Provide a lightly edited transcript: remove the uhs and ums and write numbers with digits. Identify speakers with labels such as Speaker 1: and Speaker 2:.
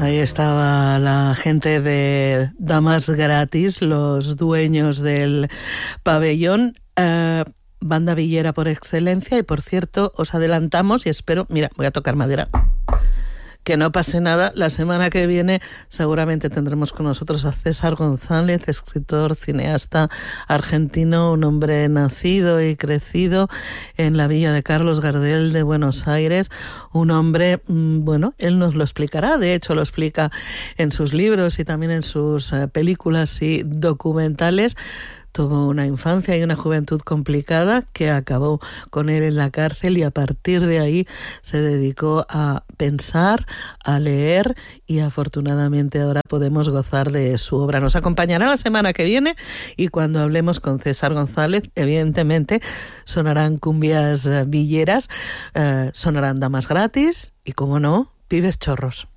Speaker 1: Ahí estaba la gente de Damas Gratis, los dueños del pabellón, banda villera por excelencia. Y por cierto, os adelantamos y espero, mira, voy a tocar madera, que no pase nada. La semana que viene seguramente tendremos con nosotros a César González, escritor, cineasta argentino, un hombre nacido y crecido en la villa de Carlos Gardel de Buenos Aires, un hombre, bueno, él nos lo explicará, de hecho lo explica en sus libros y también en sus películas y documentales. Tuvo una infancia y una juventud complicada que acabó con él en la cárcel, y a partir de ahí se dedicó a pensar, a leer, y afortunadamente ahora podemos gozar de su obra. Nos acompañará la semana que viene, y cuando hablemos con César González, evidentemente sonarán cumbias villeras, sonarán Damas Gratis y, como no, Pibes Chorros.